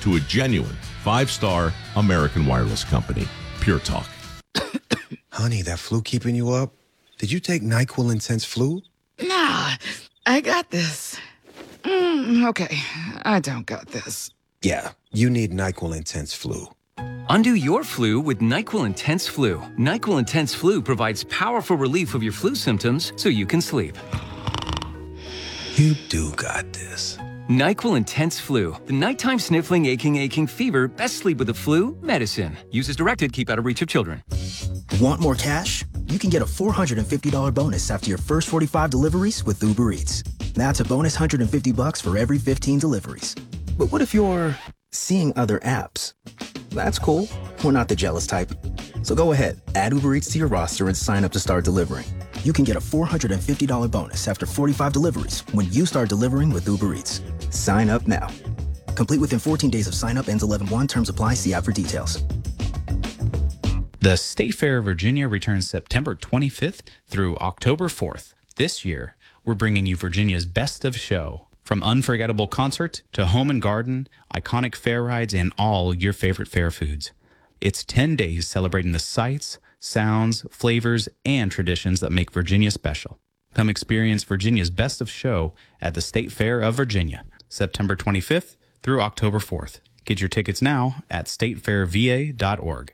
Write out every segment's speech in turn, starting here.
to a genuine 5-star American Wireless company. Pure Talk. Honey, that flu keeping you up? Did you take NyQuil Intense Flu? Nah, I got this. Okay, I don't got this. Yeah, you need NyQuil Intense Flu. Undo your flu with NyQuil Intense Flu. NyQuil Intense Flu provides powerful relief of your flu symptoms so you can sleep. You do got this. NyQuil Intense Flu. The nighttime sniffling, aching fever. Best sleep with the flu medicine. Use as directed. Keep out of reach of children. Want more cash? You can get a $450 bonus after your first 45 deliveries with Uber Eats. That's a bonus $150 for every 15 deliveries. But what if you're seeing other apps? That's cool. We're not the jealous type. So go ahead, add Uber Eats to your roster and sign up to start delivering. You can get a $450 bonus after 45 deliveries when you start delivering with Uber Eats. Sign up now. Complete within 14 days of sign up. Ends 11/1. Terms apply. See app for details. The State Fair of Virginia returns September 25th through October 4th. This year, we're bringing you Virginia's best of show. From unforgettable concert to home and garden, iconic fair rides, and all your favorite fair foods. It's 10 days celebrating the sights, sounds, flavors, and traditions that make Virginia special. Come experience Virginia's best of show at the State Fair of Virginia, September 25th through October 4th. Get your tickets now at statefairva.org.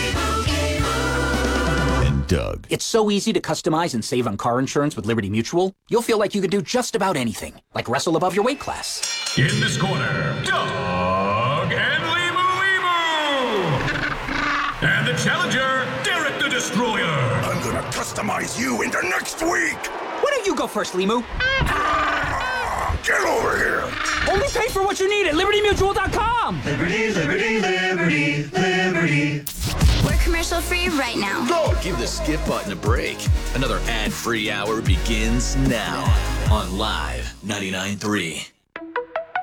And Doug. It's so easy to customize and save on car insurance with Liberty Mutual. You'll feel like you could do just about anything, like wrestle above your weight class. In this corner, Doug and Limu. And the challenger, Derek the Destroyer. I'm gonna customize you into next week. Why don't you go first, Limu? Get over here. Only pay for what you need at LibertyMutual.com. Liberty, liberty, liberty, liberty. We're commercial free right now. Go! Give the skip button a break. Another ad-free hour begins now on Live 99.3.